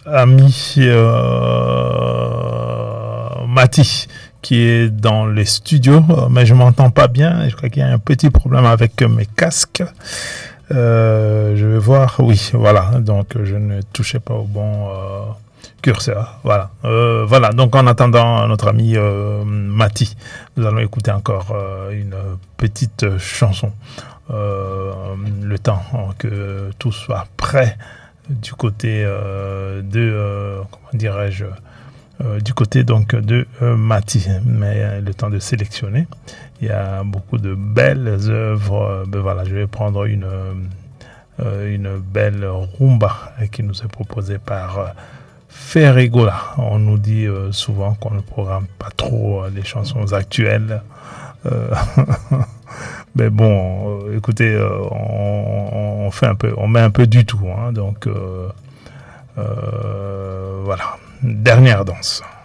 ami Mati qui est dans les studios, mais je m'entends pas bien. Je crois qu'il y a un petit problème avec mes casques. Je vais voir. Oui, voilà. Donc, je ne touchais pas au bon curseur. Voilà. Voilà. Donc, en attendant notre ami Mati, nous allons écouter encore une petite chanson. Le temps que tout soit prêt du côté comment dirais-je, du côté donc de Mati, mais le temps de sélectionner. Il y a beaucoup de belles œuvres. Ben voilà, je vais prendre une belle rumba qui nous est proposée par Ferregola. On nous dit souvent qu'on ne programme pas trop les chansons actuelles. Mais bon, écoutez, on fait un peu, on met un peu du tout, hein, donc voilà. Dernière danse.